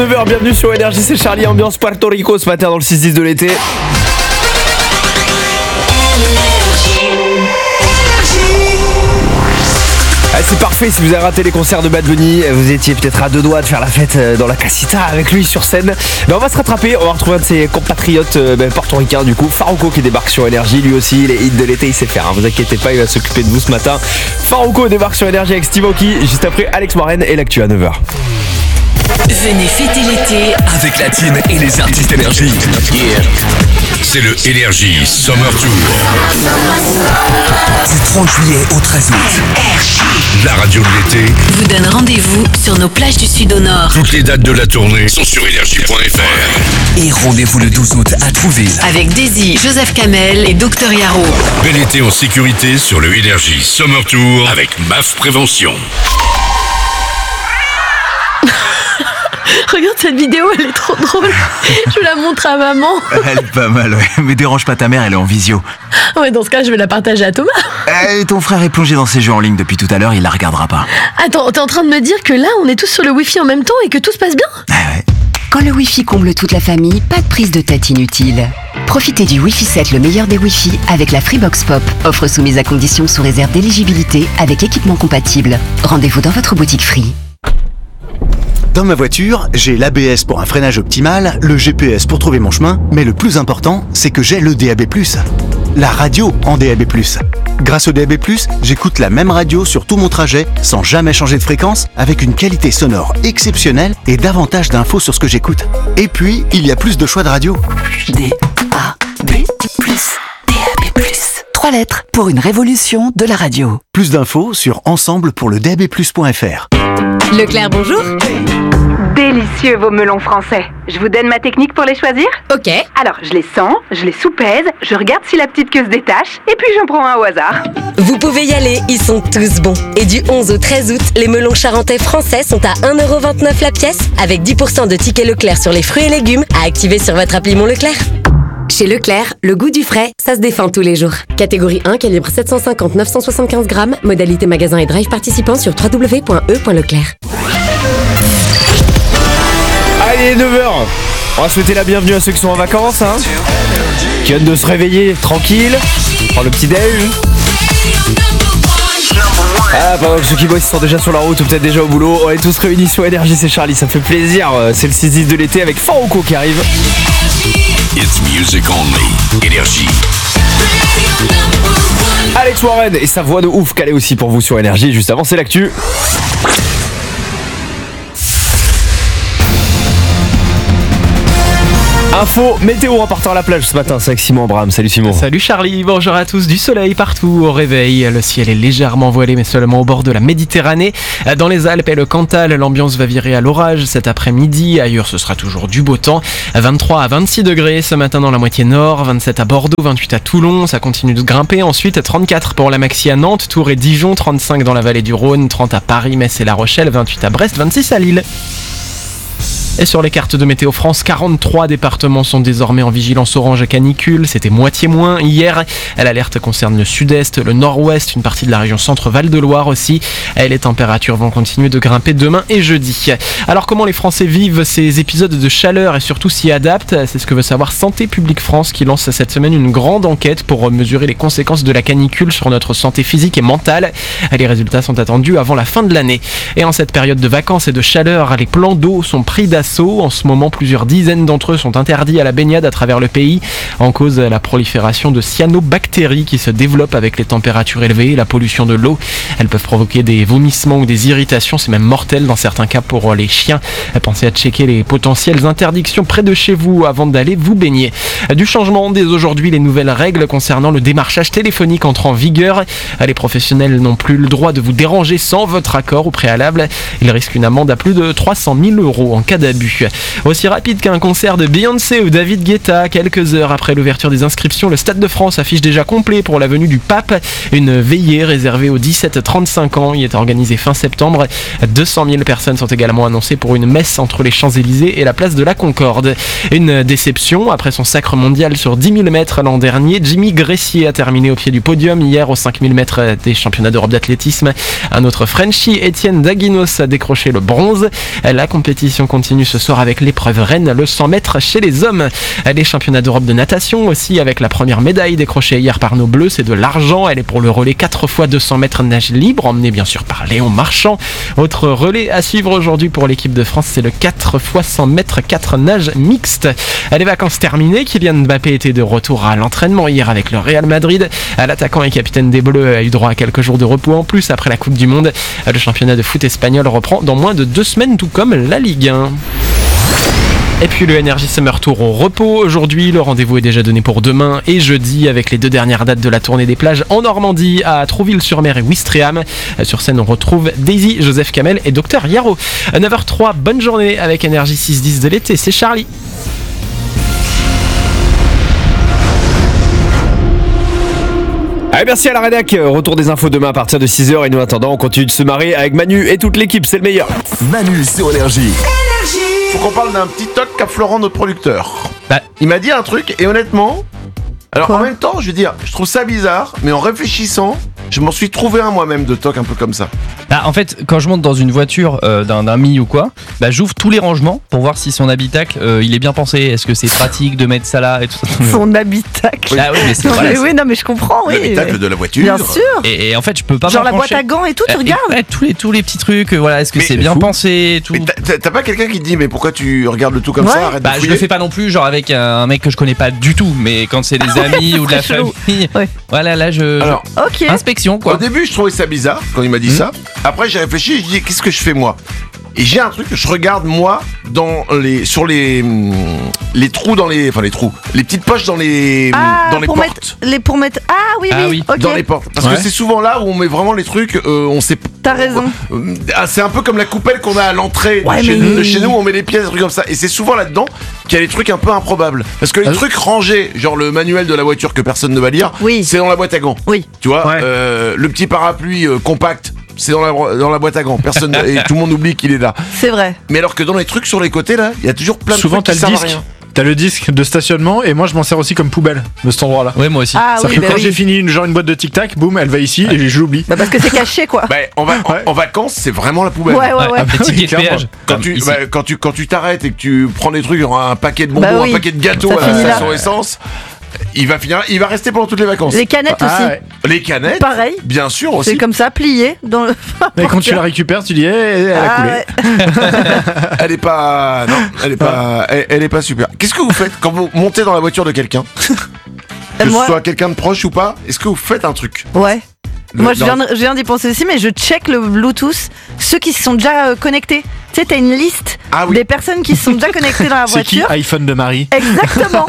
9h, bienvenue sur Énergie, c'est Charlie, ambiance Puerto Rico ce matin dans le 6-10 de l'été. C'est parfait si vous avez raté les concerts de Bad Bunny, vous étiez peut-être à deux doigts de faire la fête dans la casita avec lui sur scène. Mais on va se rattraper, on va retrouver un de ses compatriotes portoricains du coup, Farruko qui débarque sur Énergie, lui aussi les hits de l'été il sait faire, hein. Vous inquiétez pas, il va s'occuper de vous ce matin. Farruko débarque sur Énergie avec Steve Aoki, juste après Alex Warren et l'actu à 9h. Venez fêter l'été avec la team et les artistes Énergie. Yeah. C'est le Énergie Summer Tour. Du 30 juillet au 13 août. La radio de l'été vous donne rendez-vous sur nos plages du sud au nord. Toutes les dates de la tournée sont sur énergie.fr. Et rendez-vous le 12 août à Trouville. Avec Daisy, Joseph Kamel et Dr Yaro. Bel été en sécurité sur le Énergie Summer Tour avec MAF Prévention. Regarde cette vidéo, elle est trop drôle. Je la montre à maman. Elle est pas mal, ouais. Mais dérange pas ta mère, elle est en visio. Ouais, dans ce cas, je vais la partager à Thomas. Ton frère est plongé dans ses jeux en ligne depuis tout à l'heure, il la regardera pas. Attends, t'es en train de me dire que là, on est tous sur le Wi-Fi en même temps et que tout se passe bien ? Ah ouais. Quand le Wi-Fi comble toute la famille, pas de prise de tête inutile. Profitez du Wi-Fi 7, le meilleur des Wi-Fi, avec la Freebox Pop. Offre soumise à condition sous réserve d'éligibilité avec équipement compatible. Rendez-vous dans votre boutique Free. Dans ma voiture, j'ai l'ABS pour un freinage optimal, le GPS pour trouver mon chemin, mais le plus important, c'est que j'ai le DAB+. La radio en DAB+. Grâce au DAB+, j'écoute la même radio sur tout mon trajet, sans jamais changer de fréquence, avec une qualité sonore exceptionnelle et davantage d'infos sur ce que j'écoute. Et puis, il y a plus de choix de radio. DAB+. DAB+. 3 lettres pour une révolution de la radio. Plus d'infos sur ensemble pour le DABplus.fr. Leclerc, bonjour. Délicieux vos melons français. Je vous donne ma technique pour les choisir ? Ok. Alors, je les sens, je les soupèse, je regarde si la petite queue se détache, et puis j'en prends un au hasard. Vous pouvez y aller, ils sont tous bons. Et du 11 au 13 août, les melons charentais français sont à 1,29€ la pièce, avec 10% de tickets Leclerc sur les fruits et légumes à activer sur votre appli Mon Leclerc. Chez Leclerc, le goût du frais, ça se défend tous les jours. Catégorie 1, calibre 750-975 grammes, modalité magasin et drive participant sur www.e.leclerc. Allez, 9h, on va souhaiter la bienvenue à ceux qui sont en vacances, hein, qui viennent de se réveiller tranquille, prendre le petit déj. Ah, pendant que ceux qui bossent sont déjà sur la route ou peut-être déjà au boulot, on est tous réunis sur Énergie, c'est Charlie, ça fait plaisir. C'est le 6-10 de l'été avec Farruko qui arrive. It's music only. Énergie. Alex Warren et sa voix de ouf calée aussi pour vous sur Énergie. Juste avant, c'est l'actu. Info météo en partant à la plage ce matin, c'est avec Simon Abraham. Salut Simon. Salut Charlie, bonjour à tous. Du soleil partout au réveil. Le ciel est légèrement voilé mais seulement au bord de la Méditerranée. Dans les Alpes et le Cantal, l'ambiance va virer à l'orage cet après-midi. Ailleurs, ce sera toujours du beau temps. 23 à 26 degrés ce matin dans la moitié nord, 27 à Bordeaux, 28 à Toulon. Ça continue de grimper. Ensuite, 34 pour la maxi à Nantes, Tours et Dijon, 35 dans la vallée du Rhône, 30 à Paris, Metz et La Rochelle, 28 à Brest, 26 à Lille. Et sur les cartes de Météo France, 43 départements sont désormais en vigilance orange canicule. C'était moitié moins hier. L'alerte concerne le sud-est, le nord-ouest, une partie de la région centre-Val de Loire aussi. Et les températures vont continuer de grimper demain et jeudi. Alors comment les Français vivent ces épisodes de chaleur et surtout s'y adaptent ? C'est ce que veut savoir Santé publique France qui lance cette semaine une grande enquête pour mesurer les conséquences de la canicule sur notre santé physique et mentale. Les résultats sont attendus avant la fin de l'année. Et en cette période de vacances et de chaleur, les plans d'eau sont pris d'assaut. En ce moment, plusieurs dizaines d'entre eux sont interdits à la baignade à travers le pays. En cause, la prolifération de cyanobactéries qui se développent avec les températures élevées et la pollution de l'eau. Elles peuvent provoquer des vomissements ou des irritations. C'est même mortel dans certains cas pour les chiens. Pensez à checker les potentielles interdictions près de chez vous avant d'aller vous baigner. Du changement dès aujourd'hui, les nouvelles règles concernant le démarchage téléphonique entrent en vigueur. Les professionnels n'ont plus le droit de vous déranger sans votre accord au préalable. Ils risquent une amende à plus de 300 000 € en cas d'abus. Aussi rapide qu'un concert de Beyoncé ou David Guetta. Quelques heures après l'ouverture des inscriptions, le Stade de France affiche déjà complet pour la venue du pape. Une veillée réservée aux 17-35 ans y est organisée fin septembre. 200 000 personnes sont également annoncées pour une messe entre les Champs-Élysées et la place de la Concorde. Une déception, après son sacre mondial sur 10 000 mètres l'an dernier, Jimmy Gressier a terminé au pied du podium hier aux 5 000 mètres des championnats d'Europe d'athlétisme. Un autre Frenchie, Étienne Daguinos, a décroché le bronze. La compétition continue continue ce soir avec l'épreuve reine, le 100 mètres chez les hommes. Les championnats d'Europe de natation aussi, avec la première médaille décrochée hier par nos Bleus, c'est de l'argent. Elle est pour le relais 4x200 mètres nage libre, emmenée bien sûr par Léon Marchand. Autre relais à suivre aujourd'hui pour l'équipe de France, c'est le 4x100 mètres 4 nage mixte. Les vacances terminées, Kylian Mbappé était de retour à l'entraînement hier avec le Real Madrid. L'attaquant et capitaine des Bleus a eu droit à quelques jours de repos en plus après la Coupe du Monde. Le championnat de foot espagnol reprend dans moins de 2 semaines, tout comme la Ligue 1. Et puis le Energy Summer Tour au repos aujourd'hui. Le rendez-vous est déjà donné pour demain et jeudi avec les 2 dernières dates de la tournée des plages en Normandie, à Trouville-sur-Mer et Ouistreham. Sur scène, on retrouve Daisy, Joseph Kamel et Dr Yaro. 9h03, bonne journée avec Énergie 6-10 de l'été. C'est Charlie. Allez, merci à la rédac. Retour des infos demain à partir de 6h. Et nous, en attendant, on continue de se marrer avec Manu et toute l'équipe. C'est le meilleur. Manu sur Énergie. Faut qu'on parle d'un petit toc qu'a Florent, notre producteur. Il m'a dit un truc et honnêtement, alors en même temps, je veux dire, je trouve ça bizarre, mais en réfléchissant, je m'en suis trouvé un moi-même de toc un peu comme ça. En fait, quand je monte dans une voiture d'un ami ou quoi, j'ouvre tous les rangements pour voir si son habitacle il est bien pensé. Est-ce que c'est pratique de mettre ça là et tout ça. Son habitacle. Ah oui, mais c'est non, mais je comprends. Oui. L'habitacle de la voiture. Bien sûr. Et en fait, je peux pas. Genre la boîte à gants et tout, tu regardes. Tous les petits trucs. Voilà, est-ce que c'est bien pensé tout. Mais t'as pas quelqu'un qui te dit mais pourquoi tu regardes le tout comme ça? Arrête de je le fais pas non plus, genre avec un mec que je connais pas du tout. Mais quand c'est des amis ou de la famille, voilà, là Alors, inspection quoi. Au début, je trouvais ça bizarre quand il m'a dit ça. Après, j'ai réfléchi. Je dis qu'est-ce que je fais moi? Et j'ai un truc que je regarde moi sur les trous les trous, les petites poches dans les portes. Pour mettre oui. Okay. Dans les portes. Parce que c'est souvent là où on met vraiment les trucs. On sait. T'as raison. C'est un peu comme la coupelle qu'on a à l'entrée de chez nous. On met les pièces, des trucs comme ça. Et c'est souvent là-dedans qu'il y a des trucs un peu improbables. Parce que les trucs rangés, genre le manuel de la voiture que personne ne va lire, c'est dans la boîte à gants. Oui. Tu vois, le petit parapluie compact. C'est dans la boîte à gants. Personne et tout le monde oublie qu'il est là. C'est vrai. Mais alors que dans les trucs sur les côtés là, il y a toujours plein de souvent trucs qui servent à rien. T'as le disque de stationnement et moi je m'en sers aussi comme poubelle de cet endroit-là. Ouais, moi aussi. Ça fait que quand j'ai fini une boîte de tic tac, boum, elle va ici et je l'oublie. Parce que c'est caché quoi. En vacances, c'est vraiment la poubelle. Ouais. Quand tu t'arrêtes et que tu prends des trucs, genre un paquet de bonbons, un paquet de gâteaux à la station essence. Il va rester pendant toutes les vacances. Les canettes aussi. Les canettes. Pareil. Bien sûr aussi. C'est comme ça, plié dans le. Mais quand tu la récupères, tu dis, elle a coulé. Elle est pas, non, elle est pas super. Qu'est-ce que vous faites quand vous montez dans la voiture de quelqu'un, que ce soit quelqu'un de proche ou pas? Est-ce que vous faites un truc? Ouais. Moi, je viens d'y penser aussi, mais je check le Bluetooth, ceux qui se sont déjà connectés. Tu sais, t'as une liste des personnes qui se sont déjà connectées dans la voiture. C'est qui iPhone de Marie? Exactement.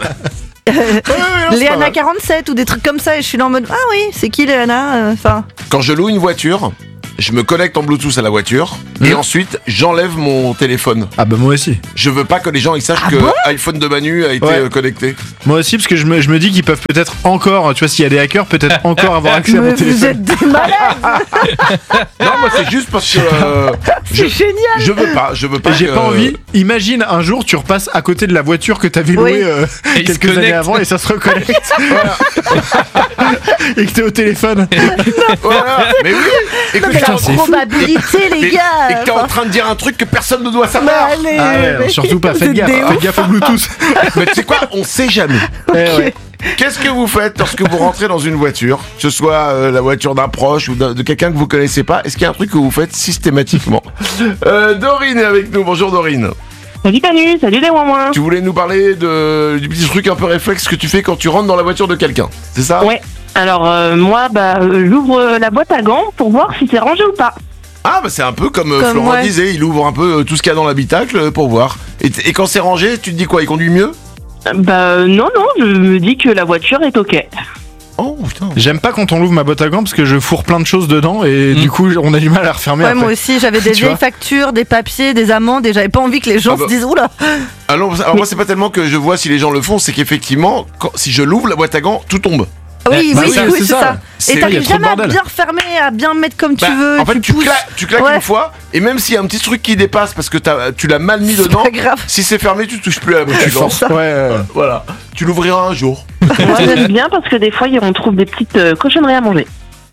Léana 47 ou des trucs comme ça, et je suis là en mode c'est qui Léana? Quand je loue une voiture, je me connecte en Bluetooth à la voiture et ensuite j'enlève mon téléphone. Ah bah moi aussi. Je veux pas que les gens ils sachent que iPhone de Manu a été connecté. Moi aussi, parce que je me dis qu'ils peuvent peut-être encore, tu vois, s'il y a des hackers, peut-être encore avoir accès à mon téléphone. Vous êtes des malades. Non, moi c'est juste parce que c'est génial. Je veux pas. J'ai pas envie. Imagine un jour tu repasses à côté de la voiture que t'avais louée quelques années avant et ça se reconnecte. Et que t'es au téléphone. Voilà. Mais oui. Et que la probabilité, les gars. Et que t'es en train de dire un truc que personne ne doit savoir. Surtout pas. Faites gaffe au Bluetooth. Mais tu sais quoi, on sait jamais. Qu'est-ce que vous faites lorsque vous rentrez dans une voiture, que ce soit la voiture d'un proche ou de quelqu'un que vous connaissez pas? Est-ce qu'il y a un truc que vous faites systématiquement? Dorine est avec nous. Bonjour Dorine. Salut Manu, salut les moins. Tu voulais nous parler du petit truc un peu réflexe que tu fais quand tu rentres dans la voiture de quelqu'un, c'est ça? Ouais. Alors moi, j'ouvre la boîte à gants pour voir si c'est rangé ou pas. Ah bah c'est un peu comme Florent disait, il ouvre un peu tout ce qu'il y a dans l'habitacle pour voir. Et quand c'est rangé, tu te dis quoi? Il conduit mieux? Non, je me dis que la voiture est ok. Oh putain. J'aime pas quand on ouvre ma boîte à gants parce que je fourre plein de choses dedans et du coup on a du mal à la refermer après. Moi aussi j'avais des vieilles factures, des papiers, des amendes et j'avais pas envie que les gens se disent oula. Alors moi c'est pas tellement que je vois si les gens le font, c'est qu'effectivement si je l'ouvre la boîte à gants, tout tombe. Oui, c'est ça. Et t'arrives jamais à bien refermer, à bien mettre comme tu veux. En fait, tu claques une fois, et même s'il y a un petit truc qui dépasse parce que tu l'as mal mis dedans, si c'est fermé, tu touches plus à la boîte à gants. Voilà. Tu l'ouvriras un jour. Moi j'aime bien parce que des fois on trouve des petites cochonneries à manger.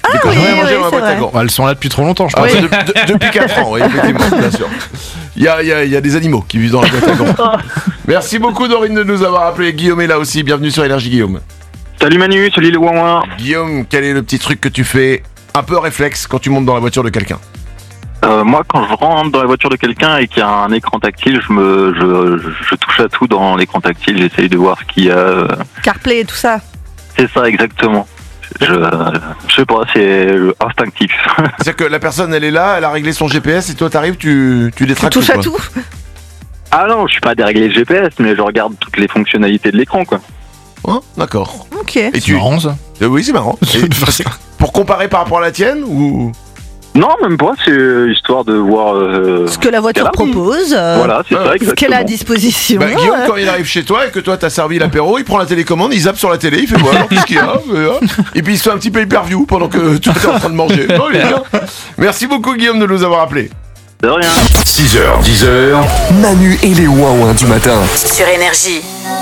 J'ai rien mangé dans la boîte à gants. Elles sont là depuis trop longtemps, je pense. Depuis 4 ans, oui, effectivement, bien sûr. Il y a des animaux qui vivent dans la boîte à gants. Merci beaucoup Dorine de nous avoir appelé. Guillaume est là aussi, bienvenue sur Énergie Guillaume. Salut Manu, salut les ouin. Guillaume, quel est le petit truc que tu fais un peu réflexe quand tu montes dans la voiture de quelqu'un? Moi, quand je rentre dans la voiture de quelqu'un et qu'il y a un écran tactile, je touche à tout dans l'écran tactile. J'essaye de voir ce qu'il y a. CarPlay et tout ça. C'est ça, exactement. Je sais pas, c'est instinctif. C'est-à-dire que la personne, elle est là, elle a réglé son GPS et toi, t'arrives, tu détraques tout. Tu touches à tout. Ah non, je suis pas déréglé le GPS, mais je regarde toutes les fonctionnalités de l'écran, quoi. Oh, d'accord. Ok. Et C'est marrant ça. Oui, c'est marrant. Pour comparer par rapport à la tienne ou? Non, même pas, c'est histoire de voir ce que la voiture propose, voilà, c'est ça, exactement. ce qu'elle a à disposition. Guillaume, quand il arrive chez toi et que toi t'as servi l'apéro, il prend la télécommande, il zappe sur la télé, il fait voilà, qu'est-ce qu'il y a, et puis il se fait un petit pay-per-view pendant que tu es en train de manger. Oh, il est bien. Merci beaucoup Guillaume de nous avoir appelés. De rien. 6h, 10h, Manu et les ouin-ouin du matin. Sur Énergie.